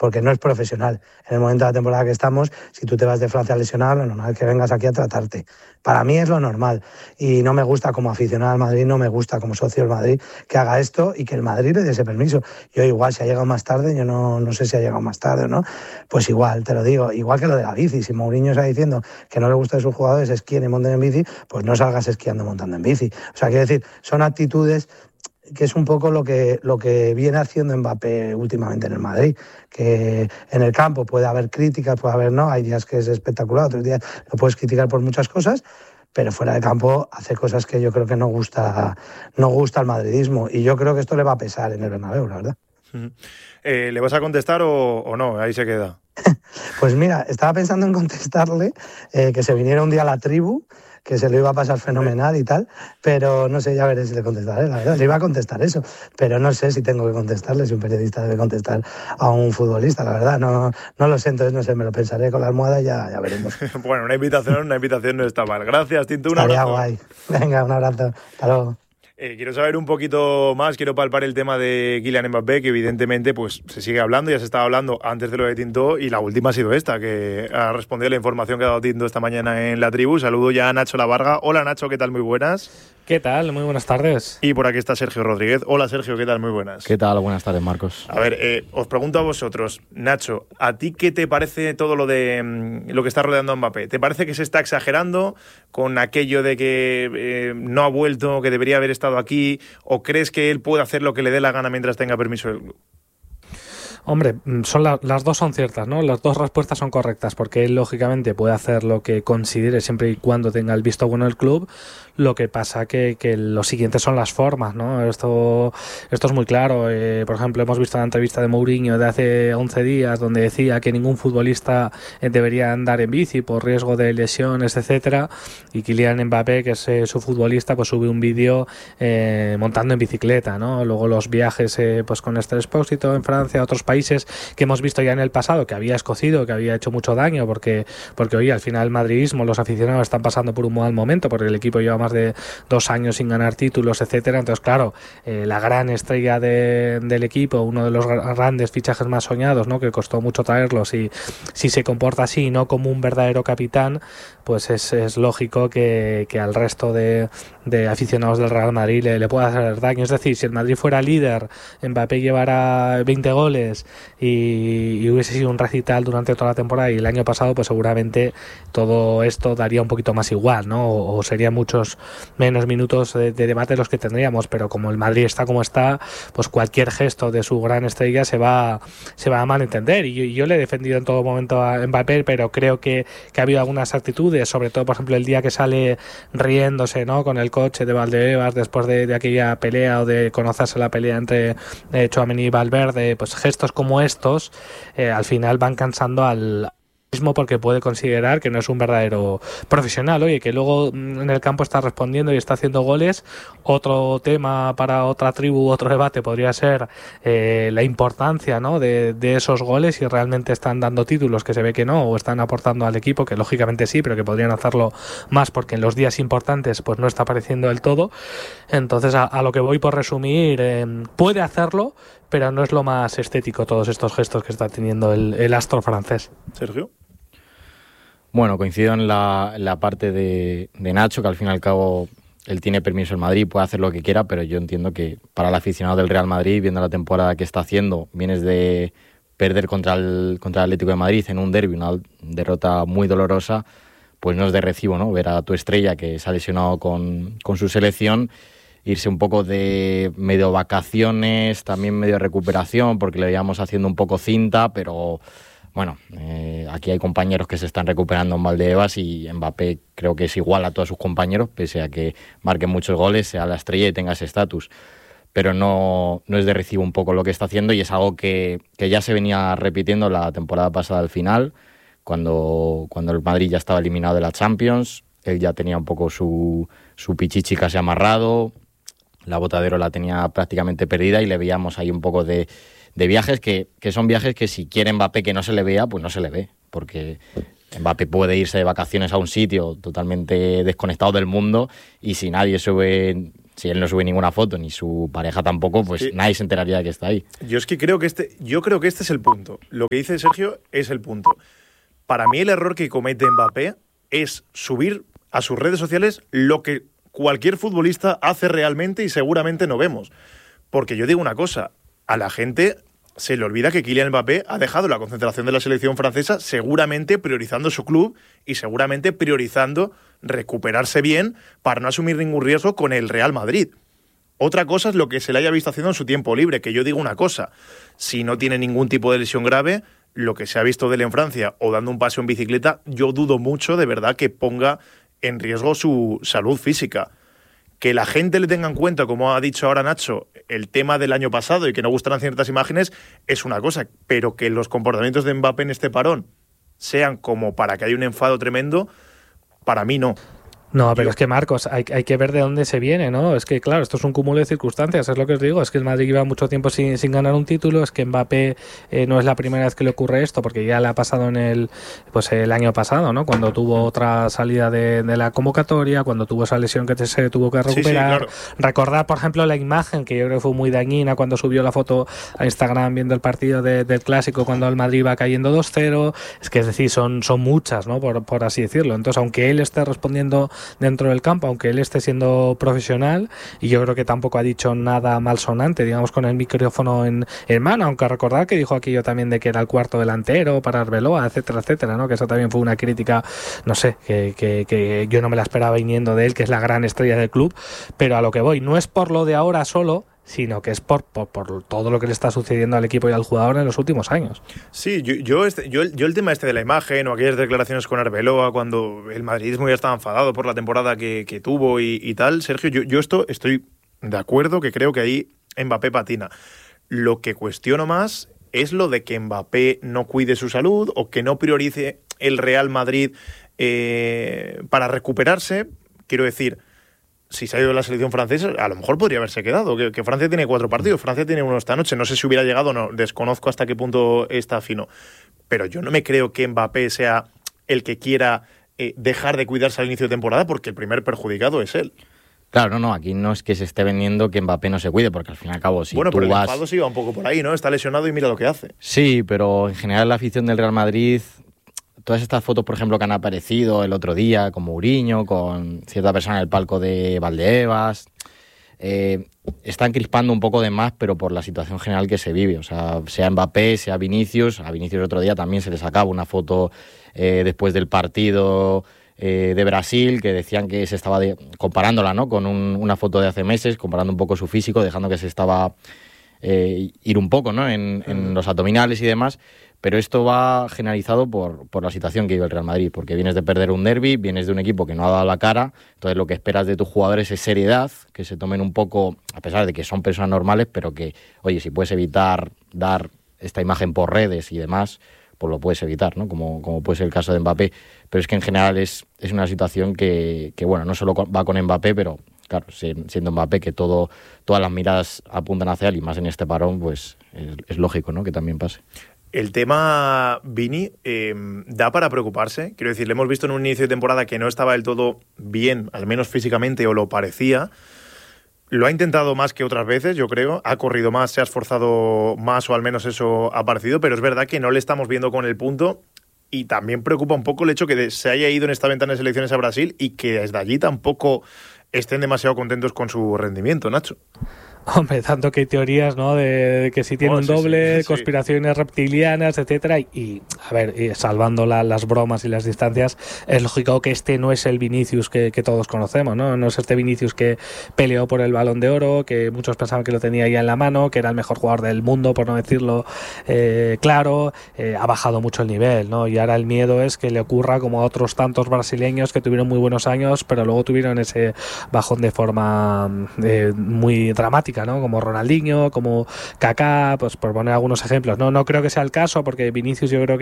porque no es profesional. En el momento de la temporada que estamos, si tú te vas de Francia lesionado, lo normal es que vengas aquí a tratarte. Para mí es lo normal, y no me gusta como aficionado al Madrid, no me gusta como socio del Madrid que haga esto y que el Madrid le dé ese permiso. Yo igual, si ha llegado más tarde, yo no sé si ha llegado más tarde o no, pues igual, te lo digo, igual que lo de la bici. Si Mourinho está diciendo que no le gusta que sus jugadores esquíen y monten en bici, pues no salgas esquiando montando en bici. O sea, quiero decir, son actitudes que es un poco lo que viene haciendo Mbappé últimamente en el Madrid, que en el campo puede haber críticas, puede haber no, hay días que es espectacular, otros días lo puedes criticar por muchas cosas, pero fuera de campo hace cosas que yo creo que no gusta al madridismo, y yo creo que esto le va a pesar en el Bernabéu, la verdad. ¿Le vas a contestar o no? Ahí se queda. Pues mira, estaba pensando en contestarle que se viniera un día a la tribu, que se lo iba a pasar fenomenal y tal, pero no sé, ya veré si le contestaré, la verdad. Le iba a contestar eso, pero no sé si tengo que contestarle, si un periodista debe contestar a un futbolista, la verdad, no lo sé, entonces no sé, me lo pensaré con la almohada y ya veremos. Bueno, una invitación no está mal. Gracias, Tinto, un abrazo. Estaría guay. Venga, un abrazo. Hasta luego. Quiero saber un poquito más, quiero palpar el tema de Kylian Mbappé, que evidentemente pues se sigue hablando, ya se estaba hablando antes de lo de Tinto, y la última ha sido esta, que ha respondido a la información que ha dado Tinto esta mañana en la tribu. Saludo ya a Nacho Lavarga. Hola Nacho, ¿qué tal? Muy buenas. ¿Qué tal? Muy buenas tardes. Y por aquí está Sergio Rodríguez. Hola Sergio, ¿qué tal? Muy buenas. ¿Qué tal? Buenas tardes, Marcos. A ver, os pregunto a vosotros, Nacho, ¿a ti qué te parece todo lo de lo que está rodeando a Mbappé? ¿Te parece que se está exagerando con aquello de que no ha vuelto, que debería haber estado aquí, o crees que él puede hacer lo que le dé la gana mientras tenga permiso del club? Hombre, las dos son ciertas, ¿no? Las dos respuestas son correctas, porque él lógicamente puede hacer lo que considere siempre y cuando tenga el visto bueno del club. Lo que pasa que lo siguiente son las formas, ¿no? Esto es muy claro. Por ejemplo, hemos visto la entrevista de Mourinho de hace 11 días donde decía que ningún futbolista debería andar en bici por riesgo de lesiones, etcétera. Y Kylian Mbappé, que es su futbolista, pues sube un vídeo montando en bicicleta, ¿no? Luego los viajes pues con Esther Expósito en Francia, a otros países que hemos visto ya en el pasado, que había escocido, que había hecho mucho daño, porque hoy al final el madridismo, los aficionados están pasando por un mal momento, porque el equipo lleva más de 2 años sin ganar títulos, etcétera. Entonces, claro, la gran estrella del equipo, uno de los grandes fichajes más soñados, ¿no? Que costó mucho traerlos, y si se comporta así, no como un verdadero capitán, pues es lógico que al resto de aficionados del Real Madrid le pueda hacer daño. Es decir, si el Madrid fuera líder, Mbappé llevara 20 goles y hubiese sido un recital durante toda la temporada y el año pasado, pues seguramente todo esto daría un poquito más igual, ¿no? O serían muchos menos minutos de debate los que tendríamos, pero como el Madrid está como está, pues cualquier gesto de su gran estrella se va a malentender, y yo le he defendido en todo momento a Mbappé, pero creo que ha habido algunas actitudes, sobre todo por ejemplo el día que sale riéndose, ¿no? Con el coche de Valdebebas después de aquella pelea, o de conocerse la pelea entre Tchouaméni y Valverde, pues gestos como estos al final van cansando al mismo, porque puede considerar que no es un verdadero profesional. Oye, que luego en el campo está respondiendo y está haciendo goles. Otro tema para otra tribu, otro debate podría ser la importancia, ¿no? de esos goles, si realmente están dando títulos, que se ve que no, o están aportando al equipo, que lógicamente sí, pero que podrían hacerlo más, porque en los días importantes pues no está apareciendo del todo. Entonces a lo que voy, por resumir, puede hacerlo, pero no es lo más estético todos estos gestos que está teniendo el astro francés. Sergio. Bueno, coincido en la parte de Nacho, que al fin y al cabo él tiene permiso en Madrid, puede hacer lo que quiera, pero yo entiendo que para el aficionado del Real Madrid, viendo la temporada que está haciendo, vienes de perder contra el Atlético de Madrid en un derbi, una derrota muy dolorosa, pues no es de recibo, ¿no? Ver a tu estrella, que se ha lesionado con su selección, irse un poco de medio vacaciones, también medio recuperación, porque le veíamos haciendo un poco cinta, pero bueno, aquí hay compañeros que se están recuperando en Valdebebas, y Mbappé creo que es igual a todos sus compañeros, pese a que marque muchos goles, sea la estrella y tenga ese estatus. Pero no es de recibo un poco lo que está haciendo, y es algo que ya se venía repitiendo la temporada pasada al final, cuando el Madrid ya estaba eliminado de la Champions. Él ya tenía un poco su pichichi casi amarrado, la Botadero la tenía prácticamente perdida, y le veíamos ahí un poco de viajes que son viajes que, si quiere Mbappé que no se le vea, pues no se le ve, porque Mbappé puede irse de vacaciones a un sitio totalmente desconectado del mundo, y si nadie sube si él no sube ninguna foto, ni su pareja tampoco, pues sí, nadie se enteraría de que está ahí. Yo creo que este es el punto. Lo que dice Sergio es el punto. Para mí el error que comete Mbappé es subir a sus redes sociales lo que cualquier futbolista hace realmente y seguramente no vemos. Porque yo digo una cosa, a la gente se le olvida que Kylian Mbappé ha dejado la concentración de la selección francesa seguramente priorizando su club y seguramente priorizando recuperarse bien para no asumir ningún riesgo con el Real Madrid. Otra cosa es lo que se le haya visto haciendo en su tiempo libre, que yo digo una cosa, si no tiene ningún tipo de lesión grave, lo que se ha visto de él en Francia o dando un paseo en bicicleta, yo dudo mucho de verdad que ponga en riesgo su salud física. Que la gente le tenga en cuenta, como ha dicho ahora Nacho, el tema del año pasado y que no gustarán ciertas imágenes es una cosa, pero que los comportamientos de Mbappé en este parón sean como para que haya un enfado tremendo, para mí no. No, pero es que, Marcos, hay que ver de dónde se viene, ¿no? Es que, claro, esto es un cúmulo de circunstancias, es lo que os digo, es que el Madrid lleva mucho tiempo sin ganar un título, es que Mbappé no es la primera vez que le ocurre esto, porque ya le ha pasado el año pasado, ¿no? Cuando tuvo otra salida de la convocatoria, cuando tuvo esa lesión que se tuvo que recuperar. Sí, claro. Recordar, por ejemplo, la imagen, que yo creo que fue muy dañina, cuando subió la foto a Instagram viendo el partido del Clásico, cuando el Madrid iba cayendo 2-0, es decir, son muchas, ¿no? Por así decirlo. Entonces, aunque él esté respondiendo dentro del campo, aunque él esté siendo profesional, y yo creo que tampoco ha dicho nada malsonante, digamos, con el micrófono en mano, aunque recordar que dijo aquello también de que era el cuarto delantero para Arbeloa, etcétera, etcétera, ¿no? Que eso también fue una crítica, no sé, que yo no me la esperaba viniendo de él, que es la gran estrella del club, pero a lo que voy, no es por lo de ahora solo, sino que es por todo lo que le está sucediendo al equipo y al jugador en los últimos años. Sí, yo el tema de la imagen o aquellas declaraciones con Arbeloa cuando el madridismo ya estaba enfadado por la temporada que tuvo y tal, Sergio, yo estoy de acuerdo, que creo que ahí Mbappé patina. Lo que cuestiono más es lo de que Mbappé no cuide su salud o que no priorice el Real Madrid para recuperarse. Quiero decir, si se ha ido de la selección francesa, a lo mejor podría haberse quedado, que Francia tiene 4 partidos, Francia tiene uno esta noche, no sé si hubiera llegado o no, desconozco hasta qué punto está fino, pero yo no me creo que Mbappé sea el que quiera dejar de cuidarse al inicio de temporada, porque el primer perjudicado es él. Claro, no, aquí no es que se esté vendiendo que Mbappé no se cuide, porque al fin y al cabo, si bueno, tú pero vas... el enfado sí va un poco por ahí, ¿no? Está lesionado y mira lo que hace. Sí, pero en general la afición del Real Madrid... Todas estas fotos, por ejemplo, que han aparecido el otro día, con Mourinho, con cierta persona en el palco de Valdebebas, están crispando un poco de más, pero por la situación general que se vive. O sea Mbappé, sea Vinicius. A Vinicius el otro día también se le sacaba una foto después del partido de Brasil, que decían que se estaba comparándola, ¿no? Con una foto de hace meses, comparando un poco su físico, dejando que se estaba ir un poco, ¿no? en los abdominales y demás. Pero esto va generalizado por la situación que vive el Real Madrid, porque vienes de perder un derbi, vienes de un equipo que no ha dado la cara, entonces lo que esperas de tus jugadores es seriedad, que se tomen un poco, a pesar de que son personas normales, pero que, oye, si puedes evitar dar esta imagen por redes y demás, pues lo puedes evitar, ¿no? Como puede ser el caso de Mbappé. Pero es que en general es una situación que bueno, no solo va con Mbappé, pero claro, siendo Mbappé que todas las miradas apuntan hacia él, y más en este parón, pues es lógico, ¿no? Que también pase. El tema Vini da para preocuparse. Quiero decir, le hemos visto en un inicio de temporada que no estaba del todo bien, al menos físicamente, o lo parecía. Lo ha intentado más que otras veces, yo creo. Ha corrido más, se ha esforzado más, o al menos eso ha parecido. Pero es verdad que no le estamos viendo con el punto. Y también preocupa un poco el hecho que se haya ido en esta ventana de selecciones a Brasil y que desde allí tampoco estén demasiado contentos con su rendimiento, Nacho. Hombre, tanto que hay teorías, ¿no? De que si tiene un doble, sí. Conspiraciones reptilianas, etcétera. Y a ver, salvando las bromas y las distancias, es lógico que este no es el Vinicius que todos conocemos, ¿no? No es este Vinicius que peleó por el Balón de Oro, que muchos pensaban que lo tenía ya en la mano, que era el mejor jugador del mundo, por no decirlo claro. Ha bajado mucho el nivel, ¿no? Y ahora el miedo es que le ocurra como a otros tantos brasileños que tuvieron muy buenos años, pero luego tuvieron ese bajón de forma muy dramática, ¿no? Como Ronaldinho, como Kaká, pues por poner algunos ejemplos. No creo que sea el caso, porque Vinicius yo creo que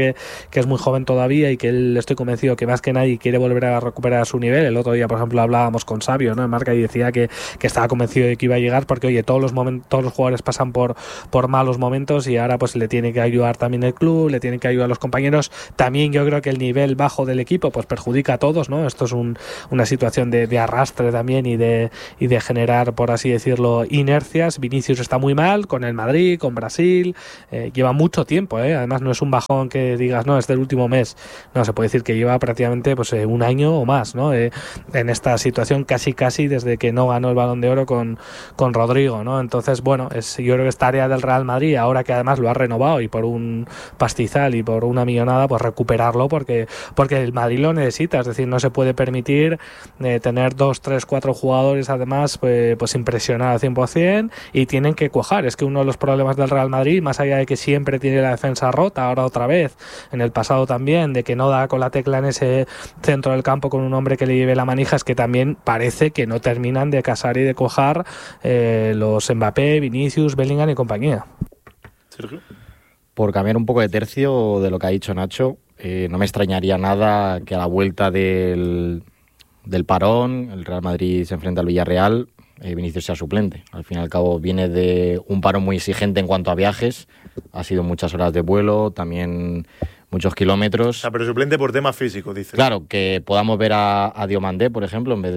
que es muy joven todavía y que él, estoy convencido que más que nadie quiere volver a recuperar su nivel. El otro día, por ejemplo, hablábamos con Sabio, ¿no?, en Marca, y decía que estaba convencido de que iba a llegar porque, oye, todos los jugadores pasan por malos momentos y ahora pues le tiene que ayudar también el club, le tienen que ayudar los compañeros. También yo creo que el nivel bajo del equipo pues perjudica a todos, ¿no? Esto es una situación de arrastre también y de generar, por así decirlo, inercias. Vinicius está muy mal con el Madrid, con Brasil, lleva mucho tiempo, además no es un bajón que digas, no, es del último mes, no, se puede decir que lleva prácticamente pues un año o más, ¿no? En esta situación casi desde que no ganó el Balón de Oro con Rodrigo, ¿no? Entonces, bueno, yo creo que es tarea del Real Madrid, ahora que además lo ha renovado y por un pastizal y por una millonada, pues recuperarlo porque el Madrid lo necesita. Es decir, no se puede permitir tener 2, 3, 4 jugadores además pues impresionar al 100% y tienen que cuajar. Es que uno de los problemas del Real Madrid, más allá de que siempre tiene la defensa rota, ahora otra vez, en el pasado también, de que no da con la tecla en ese centro del campo con un hombre que le lleve la manija, es que también parece que no terminan de casar y de cuajar los Mbappé, Vinicius, Bellingham y compañía. Sergio. Por cambiar un poco de tercio de lo que ha dicho Nacho, no me extrañaría nada que a la vuelta del parón el Real Madrid se enfrenta al Villarreal, Vinicius sea suplente. Al fin y al cabo viene de un parón muy exigente en cuanto a viajes, ha sido muchas horas de vuelo, también muchos kilómetros. O sea, pero suplente por tema físico, dices. Claro, que podamos ver a Diomandé, por ejemplo, en vez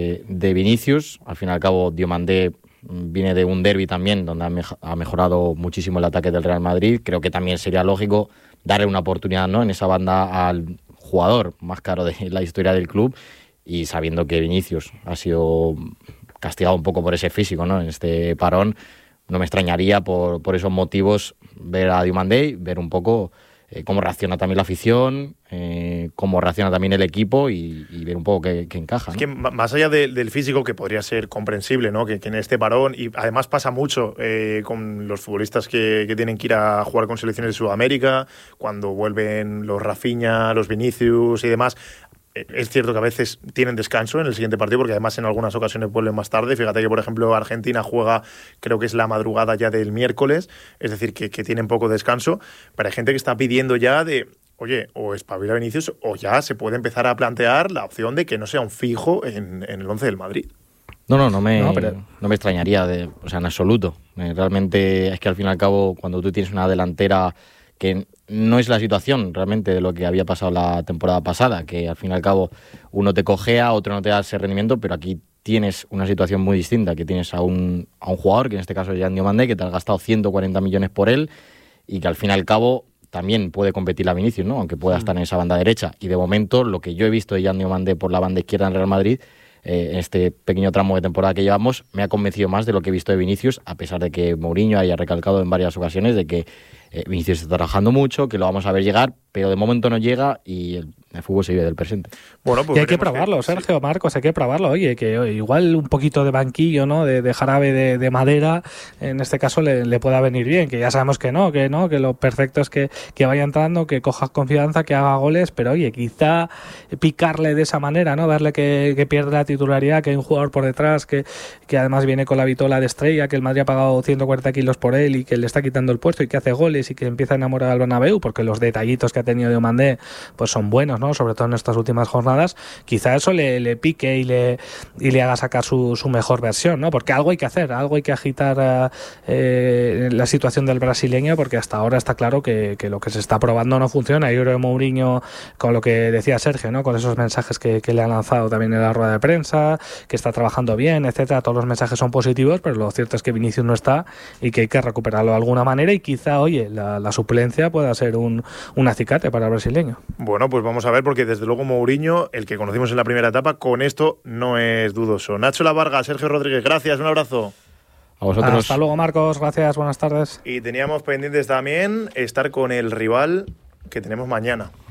de Vinicius. Al fin y al cabo Diomandé viene de un derbi también, donde ha mejorado muchísimo el ataque del Real Madrid. Creo que también sería lógico darle una oportunidad, ¿no?, en esa banda al jugador más caro de la historia del club, y sabiendo que Vinicius ha sido castigado un poco por ese físico, ¿no?, en este parón, no me extrañaría por esos motivos ver a Diomandé, ver un poco cómo reacciona también la afición, cómo reacciona también el equipo y ver un poco qué encaja, ¿no? Es que más allá del físico, que podría ser comprensible, ¿no?, que en este parón, y además pasa mucho con los futbolistas que tienen que ir a jugar con selecciones de Sudamérica, cuando vuelven los Rafinha, los Vinicius y demás. Es cierto que a veces tienen descanso en el siguiente partido, porque además en algunas ocasiones vuelven más tarde. Fíjate que, por ejemplo, Argentina juega, creo que es la madrugada ya del miércoles, es decir, que tienen poco descanso. Pero hay gente que está pidiendo ya de, oye, o espabila Vinicius, o ya se puede empezar a plantear la opción de que no sea un fijo en el 11 del Madrid. No me extrañaría, o sea, en absoluto. Realmente es que al fin y al cabo, cuando tú tienes una delantera que no es la situación realmente de lo que había pasado la temporada pasada, que al fin y al cabo uno te cojea, otro no te da ese rendimiento, pero aquí tienes una situación muy distinta, que tienes a un jugador, que en este caso es Jan Diomandé, que te has gastado 140 millones por él y que al fin y al cabo también puede competir a Vinicius, ¿no?, aunque pueda estar en esa banda derecha. Y de momento lo que yo he visto de Jan Diomandé por la banda izquierda en Real Madrid, en este pequeño tramo de temporada que llevamos, me ha convencido más de lo que he visto de Vinicius, a pesar de que Mourinho haya recalcado en varias ocasiones de que Vinicius está trabajando mucho, que lo vamos a ver llegar, pero de momento no llega y el fútbol se vive del presente. Bueno, pues y hay que probarlo, Sergio, Marcos, hay que probarlo. Oye, que igual un poquito de banquillo, ¿no?, de jarabe de madera, en este caso le pueda venir bien, que ya sabemos que lo perfecto es que vaya entrando, que coja confianza, que haga goles, pero oye, quizá picarle de esa manera, ¿no?, darle que pierda la titularidad, que hay un jugador por detrás que además viene con la vitola de estrella, que el Madrid ha pagado 140 kilos por él y que le está quitando el puesto y que hace goles y que empieza a enamorar al Bernabéu, porque los detallitos que ha tenido Diomandé pues son buenos, ¿no?, sobre todo en estas últimas jornadas. Quizá eso le pique y le haga sacar su mejor versión, ¿no?, porque algo hay que hacer, algo hay que agitar la situación del brasileño, porque hasta ahora está claro que lo que se está probando no funciona. Yo creo que Mourinho, con lo que decía Sergio, ¿no?, con esos mensajes que le han lanzado también en la rueda de prensa, que está trabajando bien, etcétera, todos los mensajes son positivos, pero lo cierto es que Vinicius no está y que hay que recuperarlo de alguna manera, y quizá, oye, la suplencia pueda ser un acicate para el brasileño. Bueno, pues vamos a ver, porque desde luego Mourinho, el que conocimos en la primera etapa, con esto no es dudoso. Nacho Lavarga, Sergio Rodríguez, gracias, un abrazo. A vosotros. Hasta luego, Marcos, gracias, buenas tardes. Y teníamos pendientes también estar con el rival que tenemos mañana.